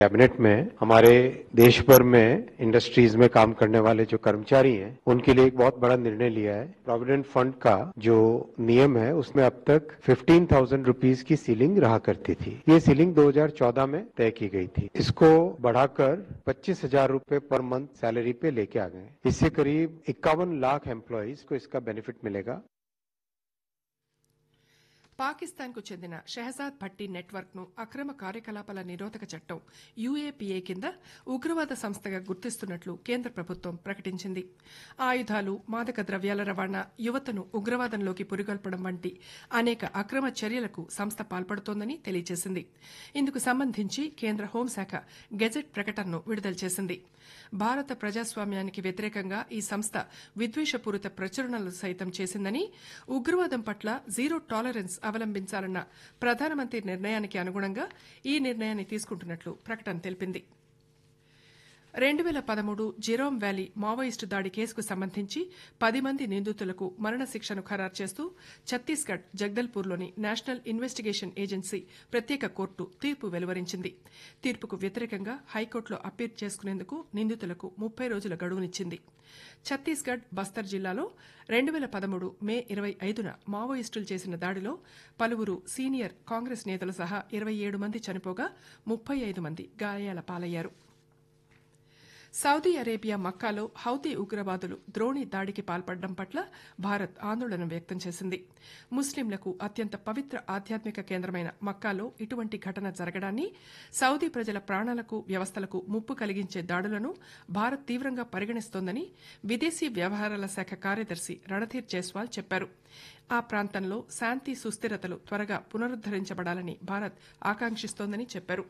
Cabinet में हमारे देश भर में इंडस्ट्रीज में काम करने वाले जो कर्मचारी हैं उनके लिए एक बहुत बड़ा निर्णय लिया है। प्रोविडेंट फंड का जो नियम है उसमें अब तक 15,000 रुपीस की सीलिंग रहा करती थी। ये सीलिंग 2014 में तय की गई थी। इसको बढ़ाकर 25,000 रुपए पर मंथ सैलरी पे लेके आ गए। इससे करीब 51 लाख एम्प्लॉइज को इसका बेनिफिट मिलेगा। పాకిస్తాన్కు చెందిన షెహజాద్ భట్టి నెట్వర్క్ను అక్రమ కార్యకలాపాల నిరోధక చట్టం యూఏపీఏ కింద ఉగ్రవాద సంస్థగా గుర్తిస్తున్నట్లు కేంద్ర ప్రభుత్వం ప్రకటించింది. ఆయుధాలు, మాదక ద్రవ్యాల రవాణా, యువతను ఉగ్రవాదంలోకి పురిగొల్పడం వంటి అనేక అక్రమ చర్యలకు సంస్థ పాల్పడుతోందని తెలియజేసింది. ఇందుకు సంబంధించి కేంద్ర హోంశాఖ గెజెట్ ప్రకటనను విడుదల చేసింది. భారత ప్రజాస్వామ్యానికి వ్యతిరేకంగా ఈ సంస్థ విద్వేషపూరిత ప్రచురణలు సైతం చేసిందని, ఉగ్రవాదం పట్ల జీరో టాలరెన్స్ అవలంబించాలన్న ప్రధానమంత్రి నిర్ణయానికి అనుగుణంగా ఈ నిర్ణయాన్ని తీసుకుంటున్నట్లు ప్రకటన తెలిపింది. 2013 జిరోమ్ వ్యాలీ మావోయిస్టు దాడి కేసుకు సంబంధించి 10 మంది నిందితులకు మరణశిక్షను ఖరారు చేస్తూ ఛత్తీస్గఢ్ జగ్దల్పూర్లోని నేషనల్ ఇన్వెస్టిగేషన్ ఏజెన్సీ ప్రత్యేక కోర్టు తీర్పు వెలువరించింది. తీర్పుకు వ్యతిరేకంగా హైకోర్టులో అప్పీల్ చేసుకునేందుకు నిందితులకు 30 రోజుల గడువునిచ్చింది. ఛత్తీస్గఢ్, బస్తర్ జిల్లాలో 2013 మే 25న మావోయిస్టులు చేసిన దాడిలో పలువురు సీనియర్ కాంగ్రెస్ నేతలు సహా 27 మంది చనిపోగా 35 మంది గాయాల పాలయ్యారు. సౌదీ అరేబియా మక్కాలో హౌతీ ఉగ్రవాదులు ద్రోణి దాడికి పాల్పడడం పట్ల భారత్ ఆందోళన వ్యక్తం చేసింది. ముస్లింలకు అత్యంత పవిత్ర ఆధ్యాత్మిక కేంద్రమైన మక్కాలో ఇటువంటి ఘటన జరగడాన్ని, సౌదీ ప్రజల ప్రాణాలకు, వ్యవస్థలకు ముప్పు కలిగించే దాడులను భారత్ తీవ్రంగా పరిగణిస్తోందని విదేశీ వ్యవహారాల శాఖ కార్యదర్శి రణధీర్ జైస్వాల్ చెప్పారు. ఆ ప్రాంతంలో శాంతి, సుస్థిరతలు త్వరగా పునరుద్దరించబడాలని భారత్ ఆకాంక్షిస్తోందని చెప్పారు.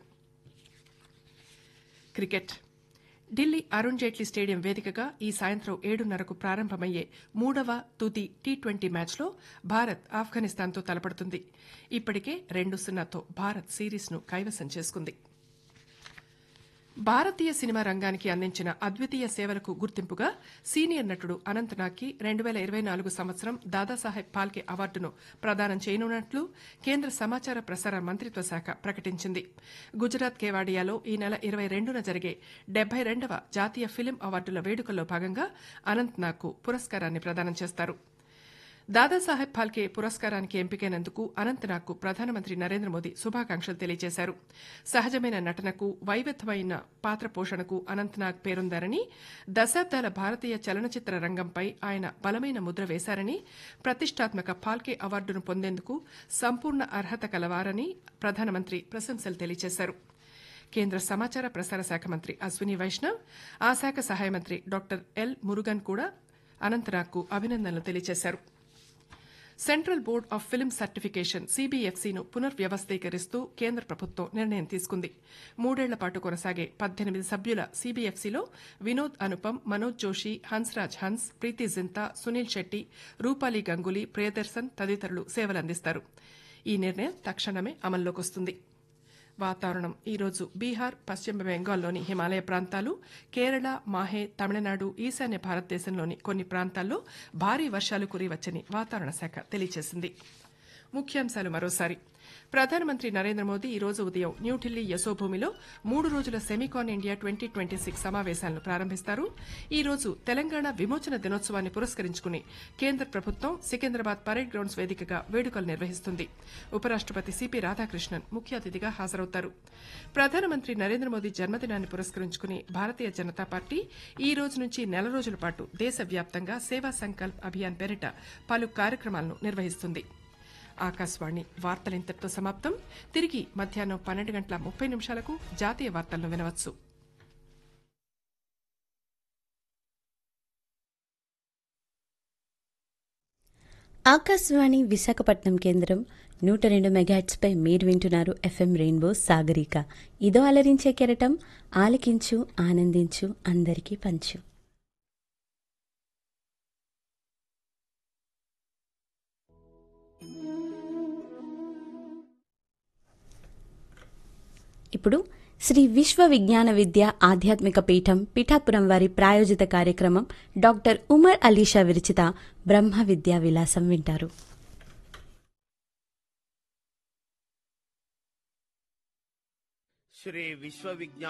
క్రికెట్. ఢిల్లీ అరుణ్ జైట్లీ స్టేడియం వేదికగా ఈ సాయంత్రం 7:30కు ప్రారంభమయ్యే 3వ తుది టీ20 మ్యాచ్లో భారత్ ఆఫ్ఘనిస్తాన్తో తలపడుతుంది. ఇప్పటికే 2-0తో భారత్ సిరీస్ను కైవసం చేసుకుంది. భారతీయ సినిమా రంగానికి అందించిన అద్వితీయ సేవలకు గుర్తింపుగా సీనియర్ నటుడు అనంత్ నాగ్కి 2024 సంవత్సరం దాదాసాహెబ్ ఫాల్కే అవార్డును ప్రదానం చేయనున్నట్లు కేంద్ర సమాచార ప్రసార మంత్రిత్వ శాఖ ప్రకటించింది. గుజరాత్ కేవాడియాలో ఈ నెల 22న జరిగే 72వ జాతీయ ఫిలిం అవార్డుల వేడుకల్లో భాగంగా అనంత్ నాగ్కు పురస్కారాన్ని ప్రదానం చేస్తారు. దాదాసాహెబ్ ఫాల్కే పురస్కారానికి ఎంపికైనందుకు అనంత్ నాగ్కు ప్రధానమంత్రి నరేంద్ర మోదీ శుభాకాంక్షలు తెలియజేశారు. సహజమైన నటనకు, వైవిధ్యమైన పాత్ర పోషణకు అనంత్ నాగ్ పేరొందారని, దశాబ్దాల భారతీయ చలనచిత్ర రంగంపై ఆయన బలమైన ముద్ర వేశారని, ప్రతిష్టాత్మక ఫాల్కే అవార్డును పొందేందుకు సంపూర్ణ అర్హత కలవారని ప్రధానమంత్రి ప్రశంసలు తెలియజేశారు. కేంద్ర సమాచార ప్రసార శాఖ మంత్రి అశ్విని వైష్ణవ్, ఆ శాఖ సహాయ మంత్రి డాక్టర్ ఎల్ మురుగన్ కూడా అనంత్ నాగ్కు అభినందనలు తెలియజేశారు. Central board of film certification సీబీఎఫ్సీను పునర్వ్యవస్థీకరిస్తూ కేంద్ర ప్రభుత్వం నిర్ణయం తీసుకుంది. 3 ఏళ్ల పాటు కొనసాగే 18 సభ్యుల సీబీఎఫ్సీలో వినోద్ అనుపమ్, మనోజ్ జోషి, హన్స్రాజ్ హన్స్, ప్రీతి జింతా, సునీల్ శెట్టి, రూపాలి గంగూలీ, ప్రియదర్శన్ తదితరులు సేవలందిస్తారు. ఈ నిర్ణయం తక్షణమే అమల్లోకొస్తుంది. వాతావరణం. ఈరోజు బీహార్, పశ్చిమ బెంగాల్లోని హిమాలయ ప్రాంతాలు, కేరళ, మాహే, తమిళనాడు, ఈశాన్య భారతదేశంలోని కొన్ని ప్రాంతాల్లో భారీ వర్షాలు కురియవచ్చని వాతావరణ శాఖ తెలియజేసింది. ముఖ్యాంశాలు మరోసారి. ప్రధానమంత్రి నరేంద్ర మోదీ ఈ రోజు ఉదయం న్యూఢిల్లీ యశోభూమిలో 3 రోజుల సెమికాన్ ఇండియా 2026 సమావేశాలను ప్రారంభిస్తారు. ఈ రోజు తెలంగాణ విమోచన దినోత్సవాన్ని పురస్కరించుకుని కేంద్ర ప్రభుత్వం సికింద్రాబాద్ పరేడ్ గ్రౌండ్స్ వేదికగా వేడుకలు నిర్వహిస్తుంది. ఉపరాష్టపతి సిపి రాధాకృష్ణన్ ముఖ్య అతిథిగా హాజరవుతారు. ప్రధానమంత్రి నరేంద్ర మోదీ జన్మదినాన్ని పురస్కరించుకుని భారతీయ జనతా పార్టీ ఈ రోజు నుంచి నెల రోజుల పాటు దేశవ్యాప్తంగా సేవా సంకల్ప్ అభియాన్ పేరిట పలు కార్యక్రమాలను నిర్వహిస్తుంది. ఆకాశవాణి వార్తలింతటితో సమాప్తం. తిరిగి మధ్యాహ్నం 12:30 జాతీయ వార్తలను వినవచ్చు. ఆకాశవాణి విశాఖపట్నం కేంద్రం 102 మెగాహెర్ట్జ్పై మీరు వింటున్నారు ఎఫ్ఎం రెయిన్బో సాగరిక. ఇదో అలరించే కెరటం, ఆలకించు, ఆనందించు, అందరికీ పంచు. ఇప్పుడు శ్రీ విశ్వ విజ్ఞాన విద్య ఆధ్యాత్మిక పీఠం పిఠాపురం వారి ప్రాయోజిత కార్యక్రమం డాక్టర్ ఉమర్ అలీషా విరచిత బ్రహ్మ విద్యా విలాసం వింటారు. श्री विश्व विज्ञान